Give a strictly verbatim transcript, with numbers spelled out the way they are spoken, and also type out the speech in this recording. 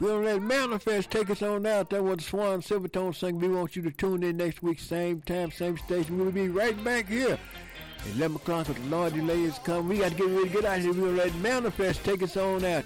We're going to let Manifest take us on out. That was the Swan Silvertone sing. We want you to tune in next week, same time, same station. We'll be right back here at eleven o'clock with the Lord delay is coming. We got to get ready to get out of here. We're going to let Manifest take us on out.